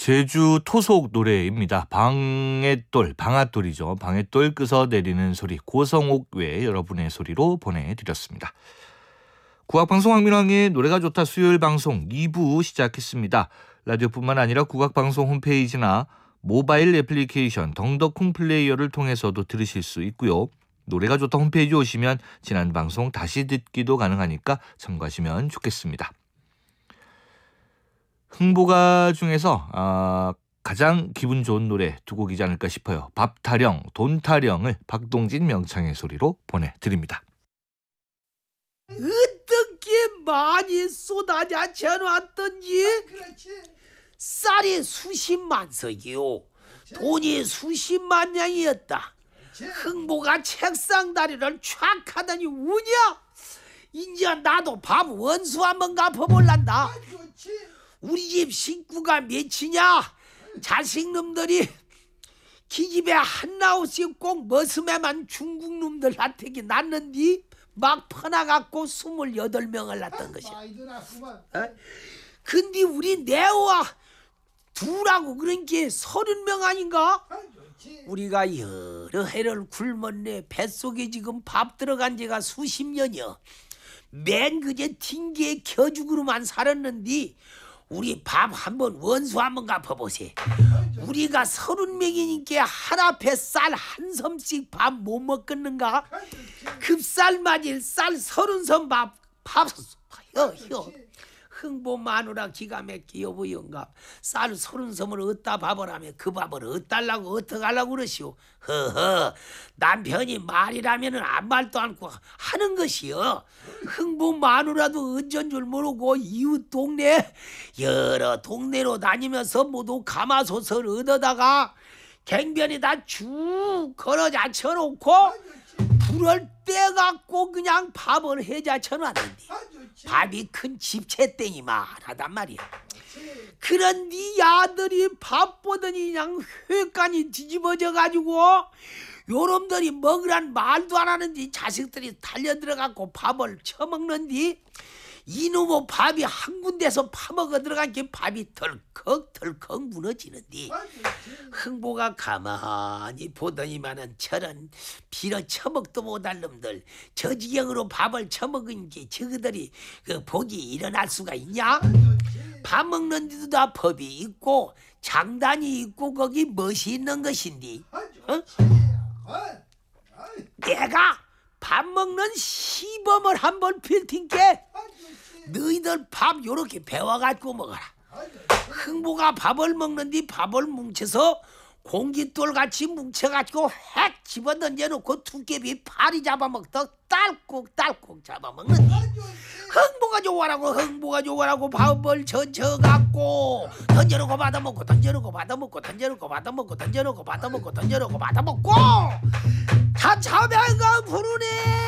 제주 토속 노래입니다. 방앗돌, 방앗돌이죠. 방앗돌 끄서 내리는 소리, 고성옥 외 여러분의 소리로 보내드렸습니다. 국악방송 황민왕의 노래가 좋다 수요일 방송 2부 시작했습니다. 라디오뿐만 아니라 국악방송 홈페이지나 모바일 애플리케이션 덩덕콩 플레이어를 통해서도 들으실 수 있고요. 노래가 좋다 홈페이지 오시면 지난 방송 다시 듣기도 가능하니까 참고하시면 좋겠습니다. 흥보가 중에서 가장 기분 좋은 노래 두 곡이지 않을까 싶어요. 밥 타령, 돈 타령을 박동진 명창의 소리로 보내드립니다. 어떻게 많이 쏟아져 놨던지 쌀이 수십만 석이요, 돈이 수십만 양이었다. 흥보가 책상 다리를 촥 하더니 우냐, 이제 나도 밥 원수 한번 갚아볼란다. 우리 집 식구가 몇이냐? 자식놈들이 기집애 한나웃씩 꼭 머슴에만 중국놈들한테 낳는디 막 퍼나갖고 28명을 낳던 것이야. 근데 우리 내와 둘하고 그런 게 30명 아닌가? 우리가 여러 해를 굶었네. 뱃속에 지금 밥 들어간 지가 수십 년이여. 맨 그제 튕기에 겨죽으로만 살았는데 우리 밥 한번 원수 한번 갚아보세. 우리가 30명이니까 한 앞에 쌀 한 섬씩 밥 못 먹겠는가? 급쌀맞일 쌀 30섬 밥 흥보 마누라 기가 막히 여보 영감 쌀 30섬을 어디다 밥을 하면 그 밥을 어달라고 어떡하려고 그러시오. 허허, 남편이 말이라면은 아무 말도 않고 하는 것이여. 흥보 마누라도 어쩐 줄 모르고 이웃 동네 여러 동네로 다니면서 모두 가마솥을 얻어다가 갱변에다 쭉 걸어 잡혀놓고 불을 떼갖고 그냥 밥을 해자쳐놨는데 밥이 큰 집채땡이만 하단 말이야. 그런데 아들이 밥 보더니 그냥 회관이 뒤집어져가지고 요놈들이 먹으란 말도 안 하는데 자식들이 달려들어갖고 밥을 처먹는디 이놈의 밥이 한 군데서 파먹어 들어간 게 밥이 덜컥 무너지는데 흥보가 가만히 보더니만은 저런 빌어 처먹도 못할 놈들 저 지경으로 밥을 처먹은 게 저그들이 그 복이 일어날 수가 있냐? 밥 먹는 데도 다 법이 있고 장단이 있고 거기 멋이 있는 것인데 어? 내가 밥 먹는 시범을 한번 필텐게 너희들 밥 요렇게 배워가지고 먹어라. 흥보가 밥을 먹는데 밥을 뭉쳐서 공깃돌같이 뭉쳐가지고 획 집어던져놓고 두께비 파리 잡아먹듯 딸꾹딸꾹 잡아먹는데 흥보가 좋아라고 밥을 젖혀갖고 던져놓고 받아먹고 던져놓고 받아먹고 던져놓고 받아먹고 던져놓고 받아먹고 던져놓고 받아먹고 다 자매가 부르네.